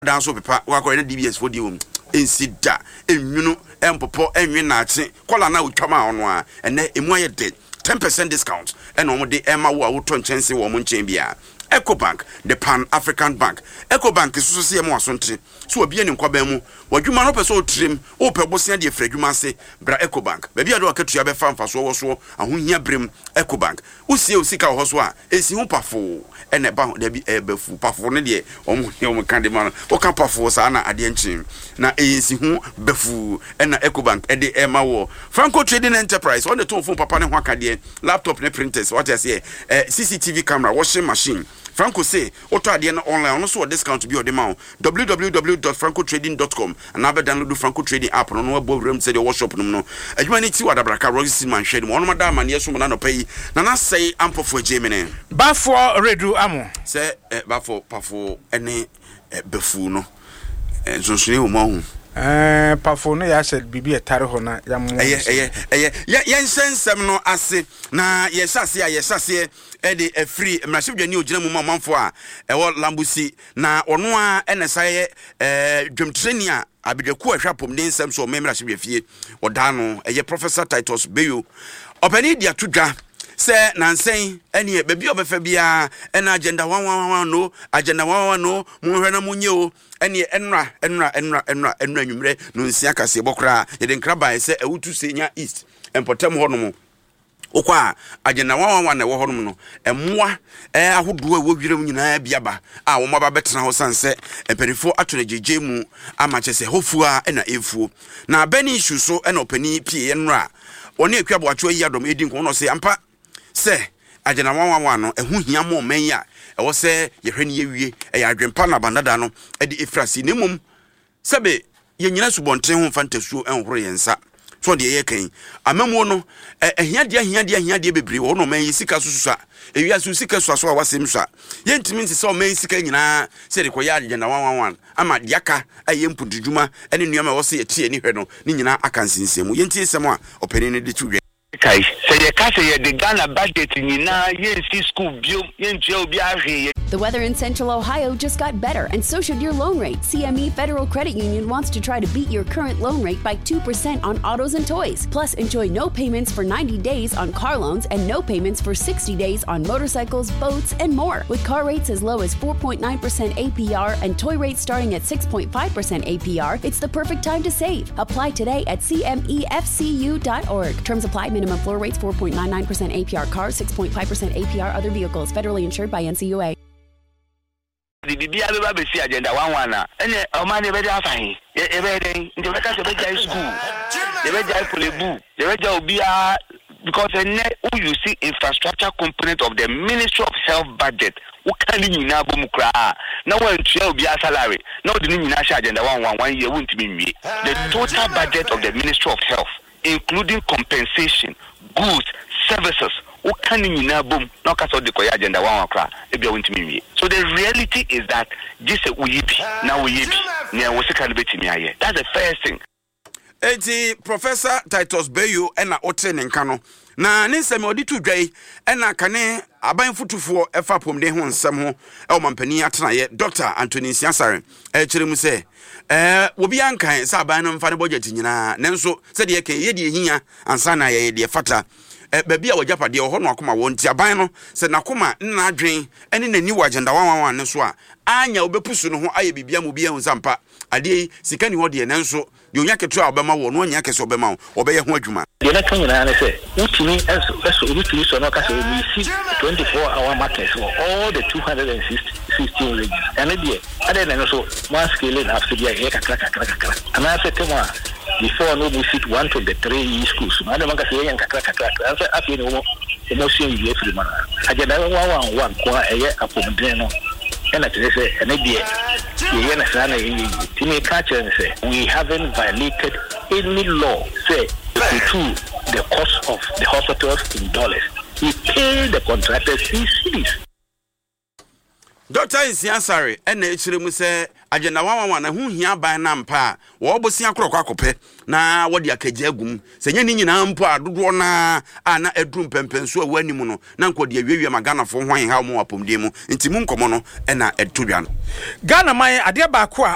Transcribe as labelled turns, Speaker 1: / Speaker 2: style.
Speaker 1: dance so pepa wakọ na DBS for di ensida enwunu empopo enwe na ache kola na utwama ono a ene emu aye de 10% discount ene omo de ema wo a woto nchense wo mo nchen bia Ecobank, the Pan-African Bank. Ecobank is so see mo asontre. So obi eni nkwaban mu. Wadwuma no person trim, o pe bosia de fradwuma se bra Ecobank. Baby ado akatua be fa mfaso wo so ahohia brem Ecobank. Usie usika ho so a esi hu pafo. Ene ba de bi befu pafo ne de omo kan de ma. O kan pafo sa na ade enchin. Na esi hu befu ena Ecobank e de ema wo. Franco Trading Enterprise on the ton phone papa ne ho akade laptop ne printers what I say CCTV camera washing machine. Franco say, Oto Adien online, also a discount to be on demand. www.francotrading.com and now download the Franco Trading app. No above room said the workshop. No, a humanity what Abraka Rosie man shed one madam and yes, woman pay. Nana say, ample for Gemini.
Speaker 2: Bafo Redu Amo.
Speaker 1: Say, Bafo, Pafo, any befuno. And so she won't.
Speaker 2: Pafone ya said bibi etarehona ya mo
Speaker 1: yen sensem no ase na yesase de free mrashibdwani ogina mu manfo a ewo lambusi na ono a enesaye dwemtreni a abedwaku ahwapom ne nsem so memrashibdwafie oda no Professor Titus Beyo opani dia tudwa se nansen ene baby obefa bia ena agenda 111 no agenda 111 no munhwe munye o ene enra nwumre no nsia kase bokra yede nkraba se awutu senya east empotem hono okwa agenda 111 na wo hono no emmoa ahodo a wowirem nyina biaba a wo maba betena ho sanse emperifo atonejeje mu amachese hofua ena efuo na bani issue so ena opani pie enra one akwa boacho yi adom edin ko no se ampa se agena 111 no ehu hia mo man ya ewo se yehwani yewie ya adwempa na bandada no e de efrasi nemum sebe ye nyina subonten ho fantasuo enhoro yensa so de ye kan amamu no ehiade bebre wo no man yisika sususa ewia susika suaso a wasem sua ye ntimi nti se o man yisika nyina se de koya agena 111 ama diaka aye mpududwuma ene nuama wo se ye tie ni hwe no ni nyina akansinsemu ye ntie sem a openi ne de tuwe
Speaker 3: kai say ye ka say the Ghana budget nyina ye si school bio ye ntua obi ahwe.
Speaker 4: The weather in Central Ohio just got better, and so should your loan rate. CME Federal Credit Union wants to try to beat your current loan rate by 2% on autos and toys. Plus, enjoy no payments for 90 days on car loans and no payments for 60 days on motorcycles, boats, and more. With car rates as low as 4.9% APR and toy rates starting at 6.5% APR, it's the perfect time to save. Apply today at cmefcu.org. Terms apply. Minimum floor rates 4.99% APR cars, 6.5% APR other vehicles. Federally insured by NCUA.
Speaker 3: The BBA be see agenda 111 ene o man e be da fahin e be den nti be ka se be jai school e be jai polebu e be jai obia because you see infrastructure component of the Ministry of Health budget wo kan ni nyina bom kra na wan tua obia salary na odi ni nyina sha agenda 111 year won't be nwie. The total budget of the Ministry of Health including compensation, goods, services, o kan nyina bom na ka so de koya agenda 111 kra e bia won't be nwie. So the reality is that this uyibi na uyibi ne wo se kan betimi aye. That's the first thing.
Speaker 1: Eti Professor Titus Beyo ena ote ne nka no na ne nsem odi to dwai ena kane aban futufo efa pomde ho nsem ho e o mampani atena ye Dr. Anthony Nsiasare e kire mu se obi ankan sa aban no mfa ne budget nyina nenso se de ye kan ye de hia ansa na ye de fata baby a wajapade ho no akoma wonti aban no se nakoma nna adwen ene nani wa agenda 111 ne so a anya obepusu no ho aye bibia mu bia hu sampa ade sika ni ho de nenso de onya ketu a obema wo no onya kese obema wo obeye ho adwuma
Speaker 5: de na kan nyina na se utimi eso utimi so no ka se we see 24-hour markets for all the 216 regions and there ade na so one scale na after dia kakra and I said come on before no we sit one to the 3 schools ade man ka se yan kakra and after no emotion you free man agenda 111 kwa eye apomden no and I say and there we haven't violated any law. Say the cost of the hospitals in dollars. We pay the contractors in cities.
Speaker 1: Dr. Nsiasare ene echire mu se agenda 111 na hu hia ban na mpa wo bosia krokwa akopɛ na wodi akaje agum se nya ni nyina mpo adodo na ana edrum pempenso a wani mu no na nkodi awiawie magana fo hwan ha mo apomdie mu nti mu nkomo no na etodwa no
Speaker 2: Ghana man ade ba ko a